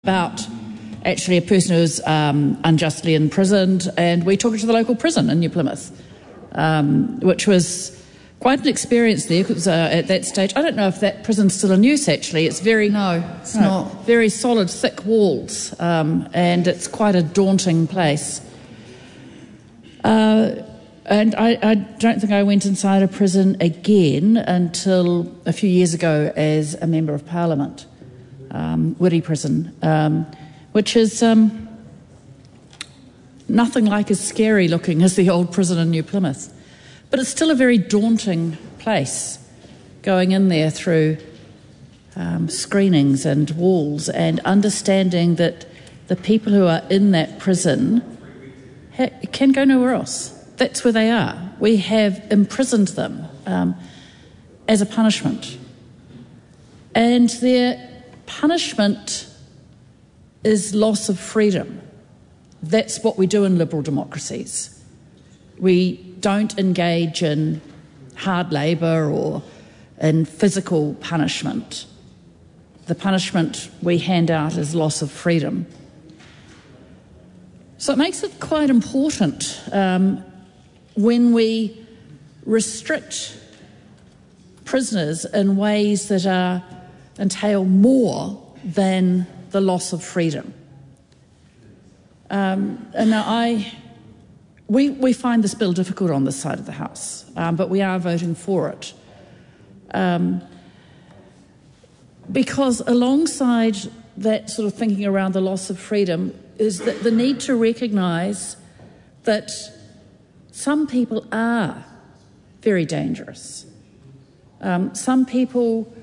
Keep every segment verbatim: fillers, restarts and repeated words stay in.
about actually a person who was um, unjustly imprisoned, and we took it to the local prison in New Plymouth, um, which was quite an experience there, because uh, at that stage, I don't know if that prison's still in use actually. It's very, no, it's no, not. very solid, thick walls, um, and it's quite a daunting place. Uh, and I, I don't think I went inside a prison again until a few years ago as a Member of Parliament. Um, Wiri Prison, um, which is um, nothing like as scary looking as the old prison in New Plymouth. But it's still a very daunting place, going in there through um, screenings and walls and understanding that the people who are in that prison ha- can go nowhere else. That's where they are. We have imprisoned them um, as a punishment. And they're punishment is loss of freedom. That's what we do in liberal democracies. We don't engage in hard labour or in physical punishment. The punishment we hand out is loss of freedom. So it makes it quite important um, when we restrict prisoners in ways that are entail more than the loss of freedom. Um, and now I, we, we find this bill difficult on this side of the House, um, but we are voting for it. Um, because alongside that sort of thinking around the loss of freedom is that the need to recognise that some people are very dangerous. Um, some people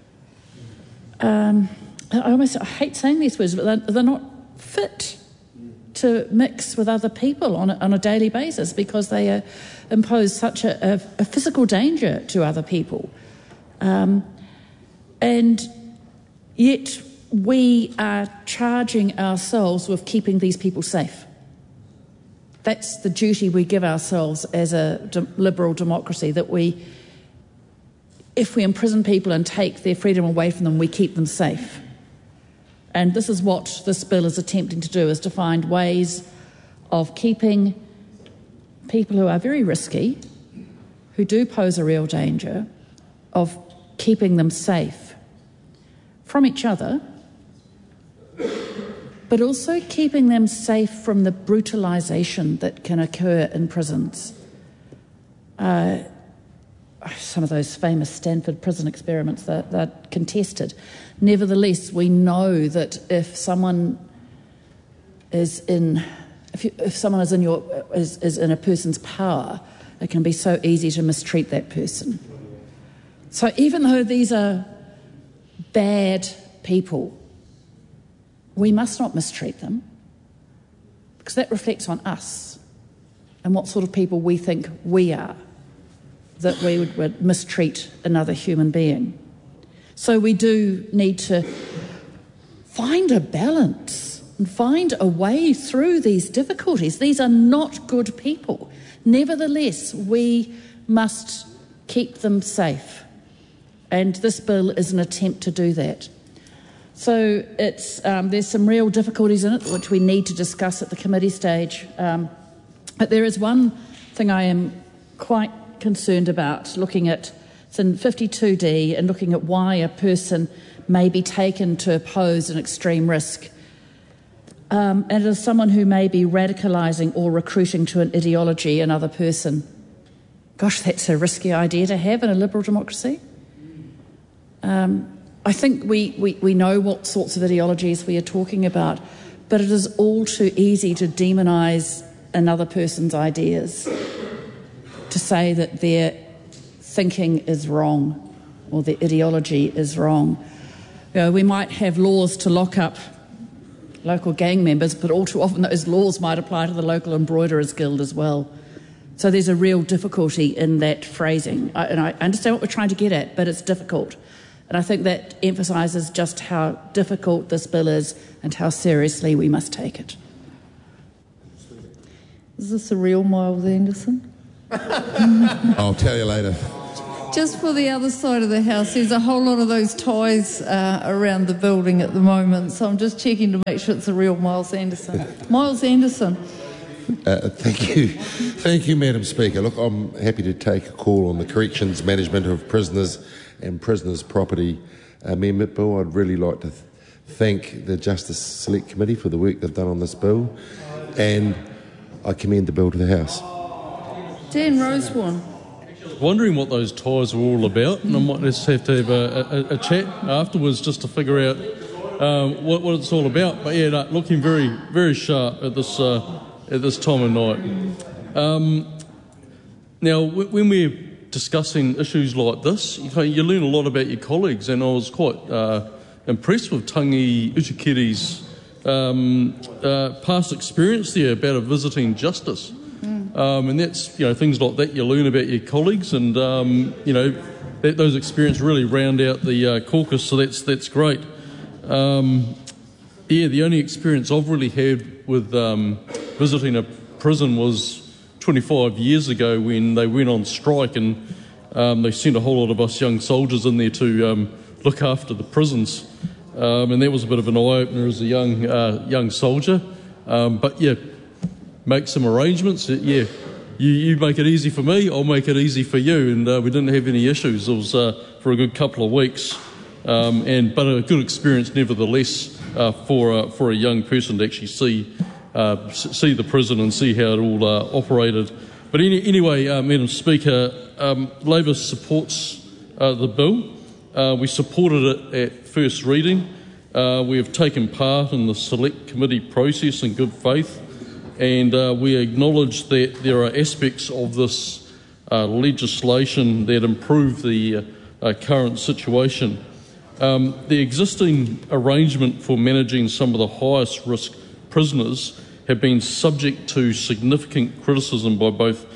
Um, I almost I hate saying these words, but they're, they're not fit to mix with other people on a, on a daily basis because they uh, impose such a, a, a physical danger to other people. Um, and yet we are charging ourselves with keeping these people safe. That's the duty we give ourselves as a de- liberal democracy, that we, if we imprison people and take their freedom away from them, we keep them safe. And this is what this bill is attempting to do, is to find ways of keeping people who are very risky, who do pose a real danger, of keeping them safe from each other, but also keeping them safe from the brutalisation that can occur in prisons. Uh, Some of those famous Stanford prison experiments that are contested. Nevertheless, we know that if someone is in, if, you, if someone is in your is, is in a person's power, it can be so easy to mistreat that person. So even though these are bad people, we must not mistreat them, because that reflects on us and what sort of people we think we are, that we would, would mistreat another human being. So we do need to find a balance and find a way through these difficulties. These are not good people. Nevertheless, we must keep them safe. And this bill is an attempt to do that. So it's, um, there's some real difficulties in it, which we need to discuss at the committee stage. Um, but there is one thing I am quite concerned about, looking at, it's in fifty-two D, and looking at why a person may be taken to pose an extreme risk. Um, and as someone who may be radicalising or recruiting to an ideology another person. Gosh, that's a risky idea to have in a liberal democracy. Um, I think we, we, we know what sorts of ideologies we are talking about, but it is all too easy to demonise another person's ideas, to say that their thinking is wrong or their ideology is wrong. You know, we might have laws to lock up local gang members, but all too often those laws might apply to the local embroiderers guild as well. So there's a real difficulty in that phrasing. I, and I understand what we're trying to get at, but it's difficult. And I think that emphasises just how difficult this bill is and how seriously we must take it. Is this a real Miles Anderson? I'll tell you later. just for the other side of the house, there's a whole lot of those ties uh, around the building at the moment, so I'm just checking to make sure it's the real Miles Anderson. Miles Anderson. Uh, thank you. Thank you, Madam Speaker. Look, I'm happy to take a call on the corrections management of prisoners and prisoners' property amendment bill. I'd really like to th- thank the Justice Select Committee for the work they've done on this bill, and I commend the bill to the House. Dan Rosewarne. Wondering what those ties were all about, and I might just have to have a, a, a chat afterwards just to figure out um, what, what it's all about. But yeah, no, looking very, very sharp at this uh, at this time of night. Um, now, w- when we're discussing issues like this, you, you learn a lot about your colleagues, and I was quite uh, impressed with Tangi Utikiri's um, uh, past experience there about a visiting justice. Um, and that's, you know, things like that you learn about your colleagues, and, um, you know, that, those experiences really round out the uh, caucus, so that's that's great. Um, yeah, the only experience I've really had with um, visiting a prison was twenty-five years ago when they went on strike, and um, they sent a whole lot of us young soldiers in there to um, look after the prisons. Um, and that was a bit of an eye-opener as a young, uh, young soldier. Um, but, yeah, make some arrangements. Yeah, you, you make it easy for me, I'll make it easy for you, and uh, we didn't have any issues. It was uh, for a good couple of weeks, um, and but a good experience nevertheless uh, for uh, for a young person to actually see uh, see the prison and see how it all uh, operated. But any, anyway, uh, Madam Speaker, um, Labor supports uh, the bill. Uh, we supported it at first reading. Uh, we have taken part in the Select Committee process in good faith. And uh, we acknowledge that there are aspects of this uh, legislation that improve the uh, uh, current situation. Um, the existing arrangement for managing some of the highest risk prisoners have been subject to significant criticism by both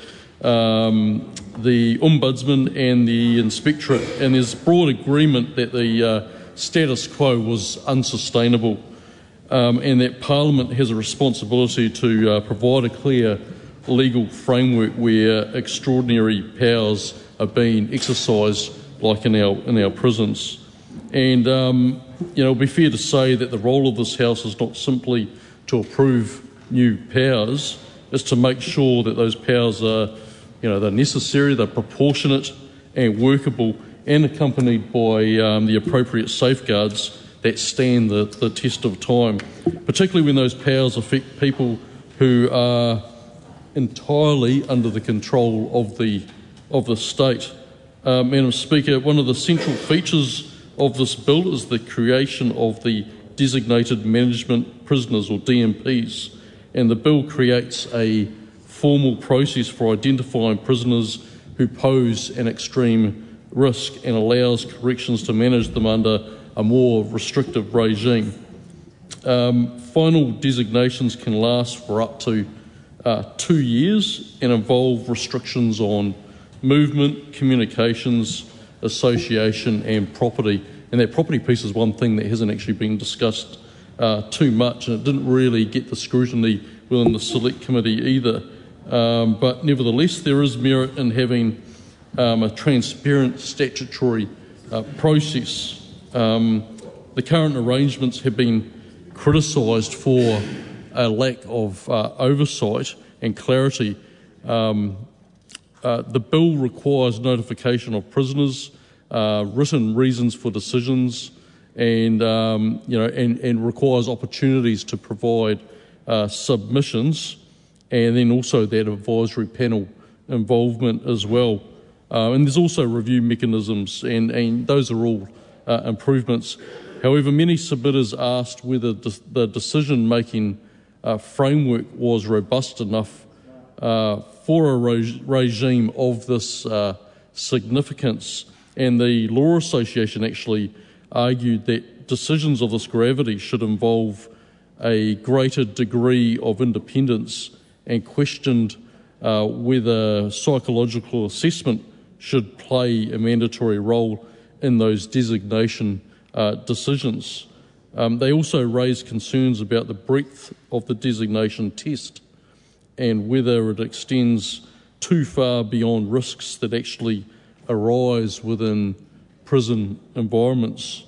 um, the Ombudsman and the Inspectorate, and there's broad agreement that the uh, status quo was unsustainable. Um, and that Parliament has a responsibility to uh, provide a clear legal framework where extraordinary powers are being exercised, like in our in our prisons. And um, you know, it'll be fair to say that the role of this House is not simply to approve new powers; it's to make sure that those powers are, you know, they're necessary, they're proportionate, and workable, and accompanied by um, the appropriate safeguards that stand the, the test of time, particularly when those powers affect people who are entirely under the control of the of the state. Uh, Madam Speaker, one of the central features of this bill is the creation of the Designated Management Prisoners, or D M Ps, and the bill creates a formal process for identifying prisoners who pose an extreme risk and allows corrections to manage them under a more restrictive regime. Um, final designations can last for up to uh, two years and involve restrictions on movement, communications, association and property. And that property piece is one thing that hasn't actually been discussed uh, too much, and it didn't really get the scrutiny within the Select Committee either. Um, but nevertheless, there is merit in having um, a transparent statutory uh, process. Um, the current arrangements have been criticised for a lack of uh, oversight and clarity. Um, uh, the bill requires notification of prisoners, uh, written reasons for decisions, and um, you know, and, and requires opportunities to provide uh, submissions, and then also that advisory panel involvement as well. Uh, and there's also review mechanisms, and, and those are all Uh, improvements. However, many submitters asked whether de- the decision-making uh, framework was robust enough uh, for a re- regime of this uh, significance, and the Law Association actually argued that decisions of this gravity should involve a greater degree of independence, and questioned uh, whether psychological assessment should play a mandatory role in those designation uh, decisions. Um, they also raised concerns about the breadth of the designation test and whether it extends too far beyond risks that actually arise within prison environments.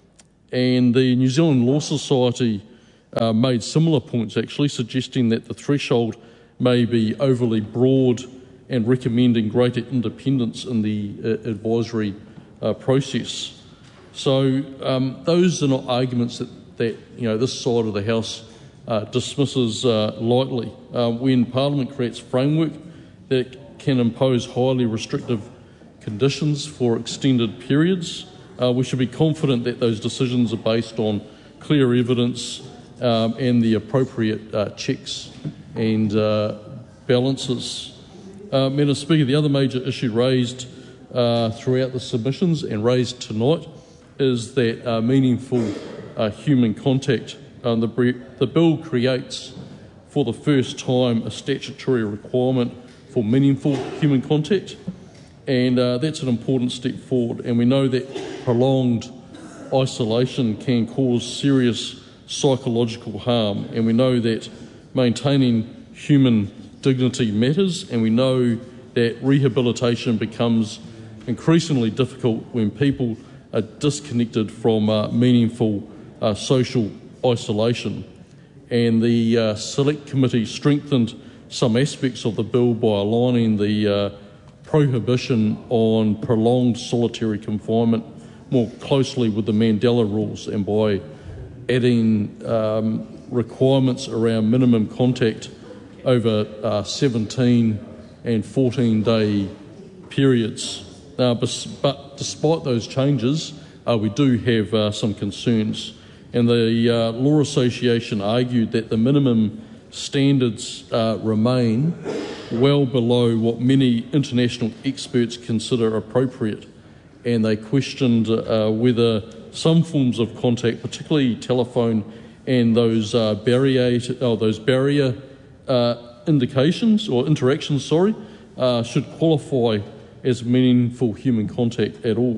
And the New Zealand Law Society uh, made similar points, actually, suggesting that the threshold may be overly broad and recommending greater independence in the uh, advisory uh, process. So um, those are not arguments that, that you know this side of the House uh, dismisses uh, lightly. Uh, when Parliament creates framework that can impose highly restrictive conditions for extended periods, uh, we should be confident that those decisions are based on clear evidence um, and the appropriate uh, checks and uh, balances. Uh, Madam Speaker, the other major issue raised uh, throughout the submissions and raised tonight is that uh, meaningful uh, human contact. Um, the, the bill creates for the first time a statutory requirement for meaningful human contact, and uh, that's an important step forward. And we know that prolonged isolation can cause serious psychological harm, and we know that maintaining human dignity matters, and we know that rehabilitation becomes increasingly difficult when people are disconnected from uh, meaningful uh, social isolation. And the uh, Select Committee strengthened some aspects of the bill by aligning the uh, prohibition on prolonged solitary confinement more closely with the Mandela rules, and by adding um, requirements around minimum contact over uh, seventeen and fourteen day periods. Uh, but, but despite those changes, uh, we do have uh, some concerns. And the uh, Law Association argued that the minimum standards uh, remain well below what many international experts consider appropriate. And they questioned uh, whether some forms of contact, particularly telephone and those uh, barrier, oh, those barrier uh, indications or interactions, sorry, uh, should qualify as meaningful human contact at all.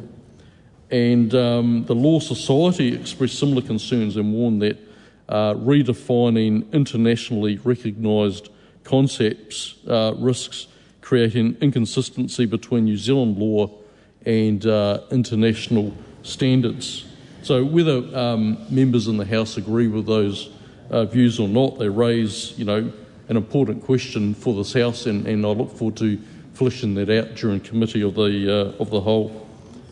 And um, the Law Society expressed similar concerns and warned that uh, redefining internationally recognised concepts uh, risks creating inconsistency between New Zealand law and uh, international standards. So whether um, members in the House agree with those uh, views or not, they raise, you know, an important question for this House, and, and I look forward to fleshing that out during committee of the uh, of the whole.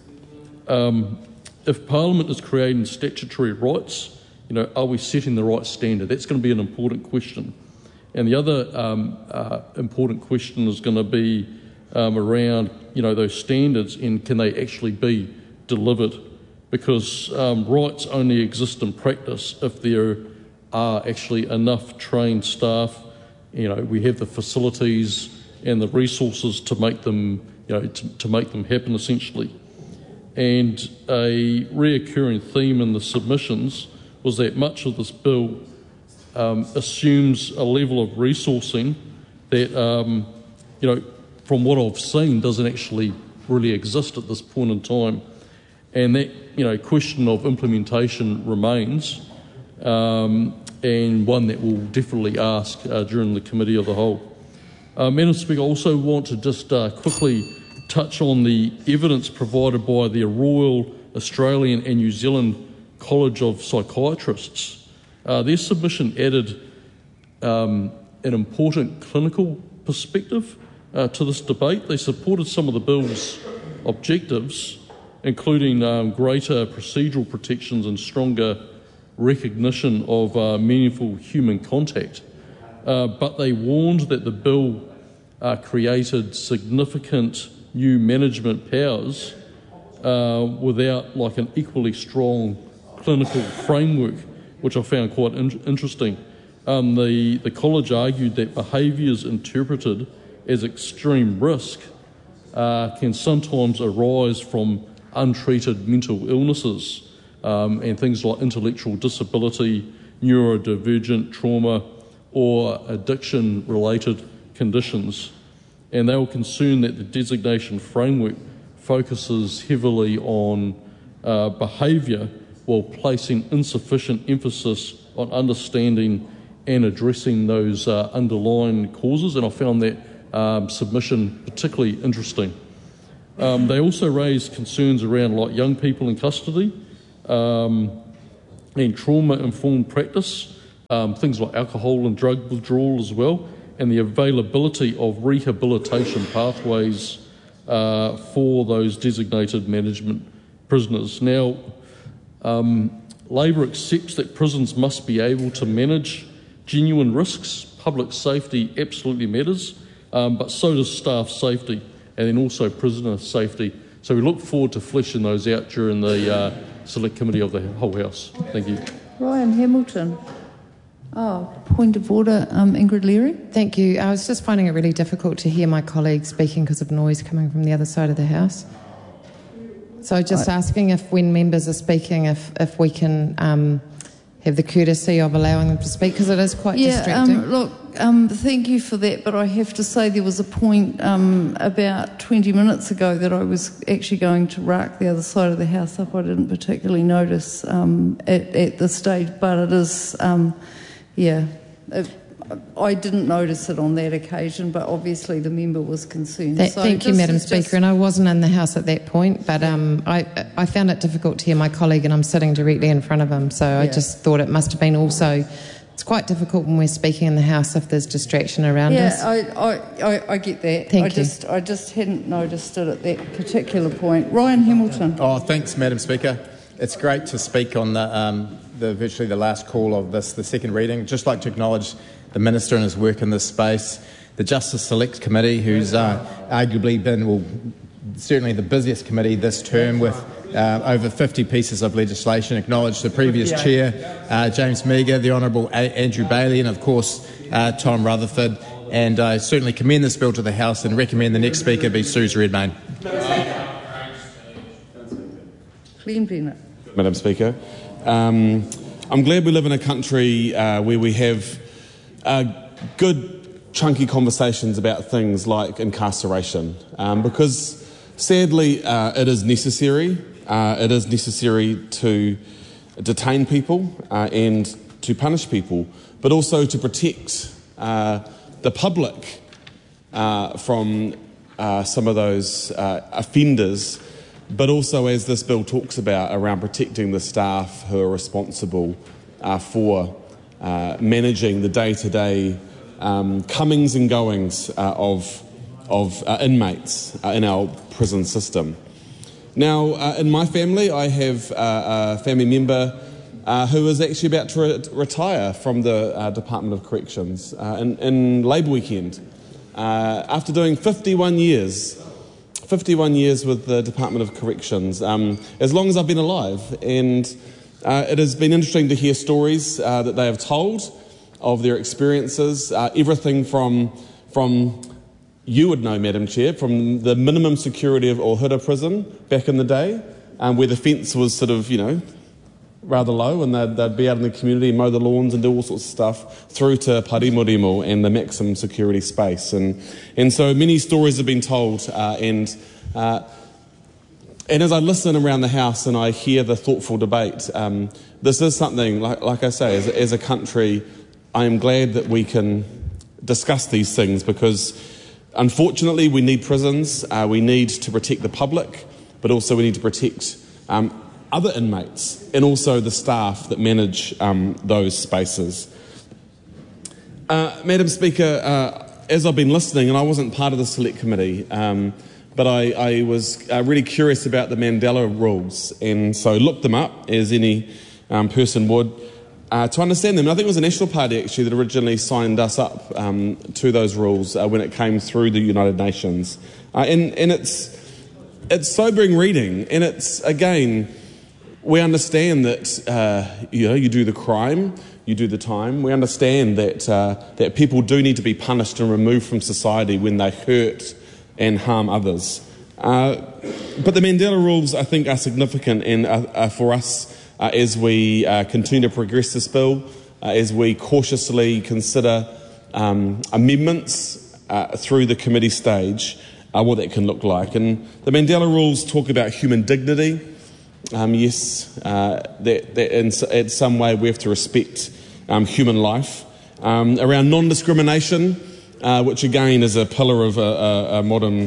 Um, if Parliament is creating statutory rights, you know, are we setting the right standard? That's going to be an important question. And the other um, uh, important question is going to be um, around, you know, those standards, and can they actually be delivered? Because um, rights only exist in practice if there are actually enough trained staff. You know, we have the facilities and the resources to make them, you know, to, to make them happen, essentially. And a reoccurring theme in the submissions was that much of this bill um, assumes a level of resourcing that, um, you know, from what I've seen, doesn't actually really exist at this point in time. And that, you know, question of implementation remains, um, and one that we'll definitely ask uh, during the Committee of the Whole. Uh, Madam Speaker, I also want to just uh, quickly touch on the evidence provided by the Royal Australian and New Zealand College of Psychiatrists. Uh, their submission added um, an important clinical perspective uh, to this debate. They supported some of the bill's objectives, including um, greater procedural protections and stronger recognition of uh, meaningful human contact. Uh, but they warned that the bill uh, created significant new management powers uh, without like an equally strong clinical framework, which I found quite in- interesting. Um, the, the college argued that behaviours interpreted as extreme risk uh, can sometimes arise from untreated mental illnesses um, and things like intellectual disability, neurodivergent trauma, or addiction-related conditions. And they were concerned that the designation framework focuses heavily on uh, behaviour while placing insufficient emphasis on understanding and addressing those uh, underlying causes. And I found that um, submission particularly interesting. Um, they also raised concerns around like young people in custody um, and trauma-informed practice, um, things like alcohol and drug withdrawal as well, and the availability of rehabilitation pathways uh, for those designated management prisoners. Now, um, Labor accepts that prisons must be able to manage genuine risks. Public safety absolutely matters, um, but so does staff safety and then also prisoner safety. So we look forward to fleshing those out during the uh, Select Committee of the whole House. Thank you. Ryan Hamilton. Oh, point of order, um, Ingrid Leary. Thank you. I was just finding it really difficult to hear my colleagues speaking because of noise coming from the other side of the House. So just right. asking if when members are speaking, if, if we can um, have the courtesy of allowing them to speak, because it is quite yeah, distracting. Um, look, um, thank you for that, but I have to say there was a point um, about twenty minutes ago that I was actually going to rack the other side of the House up. I didn't particularly notice um, at, at this stage, but it is, um, yeah, it, I didn't notice it on that occasion, but obviously the member was concerned. That, so thank you, Madam Speaker, just... and I wasn't in the House at that point, but um, I, I found it difficult to hear my colleague, and I'm sitting directly in front of him, so yeah. I just thought it must have been also... It's quite difficult when we're speaking in the House if there's distraction around yeah, us. Yeah, I, I, I get that. Thank I you. Just, I just hadn't noticed it at that particular point. Ryan Hamilton. Oh, thanks, Madam Speaker. It's great to speak on the, um, the virtually the last call of this, the second reading. I'd just like to acknowledge the Minister and his work in this space, the Justice Select Committee, who's uh, arguably been, well, certainly the busiest committee this term with uh, over fifty pieces of legislation, acknowledge the previous chair, uh, James Meagher, the Honourable a- Andrew Bailey, and of course uh, Tom Rutherford. And I certainly commend this bill to the House and recommend the next Speaker be Suze Redmayne. Glenn Bennett. Madam Speaker. Um, I'm glad we live in a country uh, where we have uh, good, chunky conversations about things like incarceration, um, because sadly uh, it is necessary. Uh, it is necessary to detain people uh, and to punish people, but also to protect uh, the public uh, from uh, some of those uh, offenders, but also, as this bill talks about, around protecting the staff who are responsible uh, for uh, managing the day-to-day um, comings and goings uh, of, of uh, inmates uh, in our prison system. Now, uh, in my family, I have uh, a family member uh, who is actually about to re- retire from the uh, Department of Corrections uh, in, in Labour weekend. Uh, after doing fifty-one years, fifty-one years with the Department of Corrections, um, as long as I've been alive. And uh, it has been interesting to hear stories uh, that they have told of their experiences, uh, everything from, from, you would know, Madam Chair, from the minimum security of Ohura Prison back in the day, um, where the fence was sort of, you know, rather low, and they'd, they'd be out in the community and mow the lawns and do all sorts of stuff, through to Parimoremo and the maximum security space. And and so many stories have been told, uh, and uh, and as I listen around the House and I hear the thoughtful debate, um, this is something, like, like I say, as, as a country, I am glad that we can discuss these things, because unfortunately we need prisons, uh, we need to protect the public, but also we need to protect um, other inmates and also the staff that manage um, those spaces. Uh, Madam Speaker, uh, as I've been listening, and I wasn't part of the Select Committee, um, but I, I was uh, really curious about the Mandela rules, and so looked them up, as any um, person would, uh, to understand them. And I think it was the National Party, actually, that originally signed us up um, to those rules uh, when it came through the United Nations. Uh, and and it's, it's sobering reading, and it's, again, we understand that uh, you know, you do the crime, you do the time. We understand that uh, that people do need to be punished and removed from society when they hurt and harm others. Uh, but the Mandela rules, I think, are significant and uh, uh, for us uh, as we uh, continue to progress this bill, uh, as we cautiously consider um, amendments uh, through the committee stage, uh, what that can look like. And the Mandela rules talk about human dignity. Um, yes, uh, that, that in, in some way we have to respect um, human life. Um, around non-discrimination, uh, which again is a pillar of a, a, a modern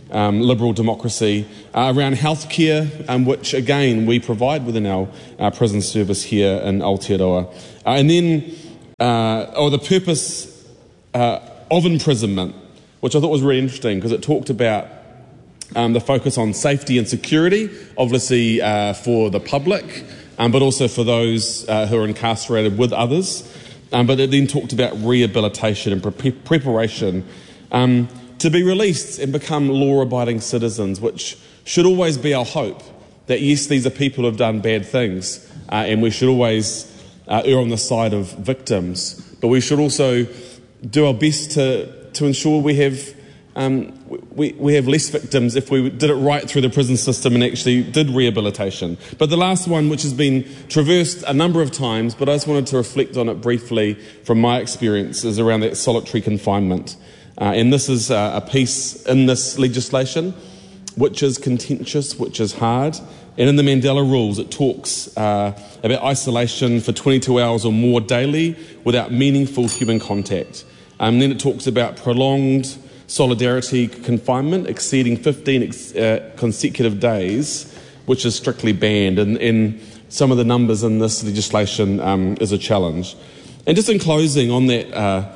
um, liberal democracy, uh, around healthcare, um, which again we provide within our, our prison service here in Aotearoa. Uh, and then, uh, or the purpose uh, of imprisonment, which I thought was really interesting because it talked about um, the focus on safety and security, obviously uh, for the public, um, but also for those uh, who are incarcerated with others. Um, but it then talked about rehabilitation and pre- preparation um, to be released and become law-abiding citizens, which should always be our hope, that yes, these are people who have done bad things, uh, and we should always uh, err on the side of victims, but we should also do our best to, to ensure we have um, we, we have less victims if we did it right through the prison system and actually did rehabilitation. But the last one, which has been traversed a number of times, but I just wanted to reflect on it briefly from my experience, is around that solitary confinement. Uh, and this is uh, a piece in this legislation which is contentious, which is hard. And in the Mandela Rules, it talks uh, about isolation for twenty-two hours or more daily without meaningful human contact. Um, then it talks about prolonged solidarity confinement exceeding fifteen ex- uh, consecutive days, which is strictly banned. And, and some of the numbers in this legislation um, is a challenge. And just in closing on that, uh,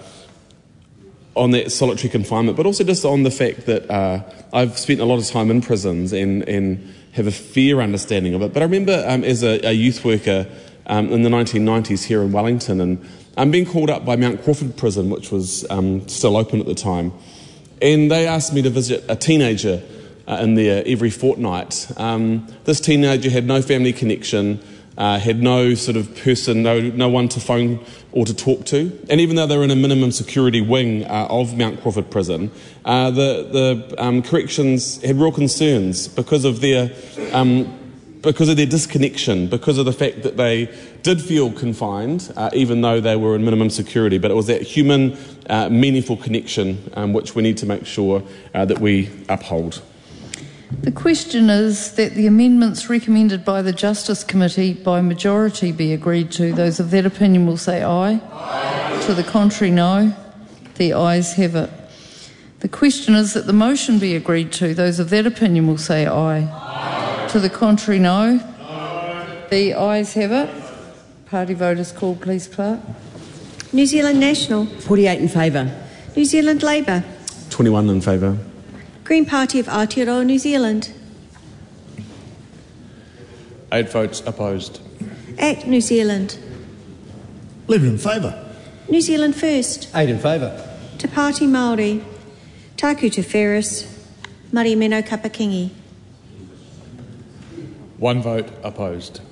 on that solitary confinement, but also just on the fact that uh, I've spent a lot of time in prisons and, and have a fair understanding of it. But I remember um, as a, a youth worker um, in the nineteen nineties here in Wellington, and I'm being called up by Mount Crawford Prison, which was um, still open at the time, and they asked me to visit a teenager uh, in there every fortnight. Um, this teenager had no family connection, uh, had no sort of person, no no one to phone or to talk to. And even though they were in a minimum security wing uh, of Mount Crawford Prison, uh, the the um, corrections had real concerns because of their um, because of their disconnection, because of the fact that they did feel confined, uh, even though they were in minimum security. But it was that human, uh, meaningful connection um, which we need to make sure uh, that we uphold. The question is that the amendments recommended by the Justice Committee by majority be agreed to. Those of that opinion will say aye. Aye. To the contrary, no. The ayes have it. The question is that the motion be agreed to. Those of that opinion will say aye. Aye. To the contrary, no. No. The ayes have it. Party vote is called, please, Clerk. New Zealand National. forty-eight in favour. New Zealand Labour. twenty-one in favour. Green Party of Aotearoa, New Zealand. Eight votes opposed. ACT New Zealand. eleven in favour. New Zealand First. eight in favour. Te Pāti Māori. Taku Te Whereas. Marimeno Kapakingi. One vote opposed.